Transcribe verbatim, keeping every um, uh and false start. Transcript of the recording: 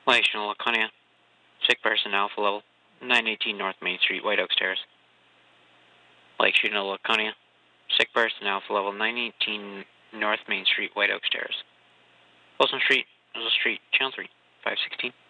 Lational Laconia. Sick person, Alpha Level. nine eighteen North Main Street, White Oaks Terrace. Lake Shooting Laconia. Sick person, Alpha Level. nine eighteen North Main Street, White Oaks Terrace. Wilson Street, Wilson Street, Channel three, five sixteen.